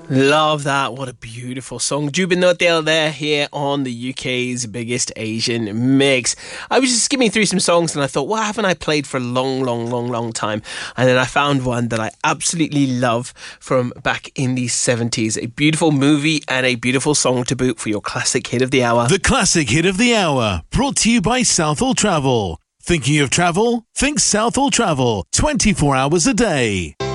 Love that. What a beautiful song. Jubin Nautiyal there here on the UK's biggest Asian mix. I was just skimming through some songs and I thought, what haven't I played for a long time? And then I found one that I absolutely love from back in the 70s. A beautiful movie and a beautiful song to boot for your classic hit of the hour. The classic hit of the hour, brought to you by Southall Travel. Thinking of travel? Think Southall Travel, 24 hours a day.